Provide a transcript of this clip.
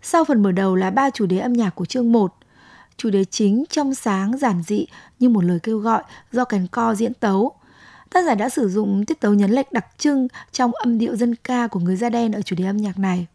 Sau phần mở đầu là 3 chủ đề âm nhạc của chương 1. Chủ đề chính trong sáng, giản dị như một lời kêu gọi do kèn co diễn tấu. Tác giả đã sử dụng tiết tấu nhấn lệch đặc trưng trong âm điệu dân ca của người da đen ở chủ đề âm nhạc này.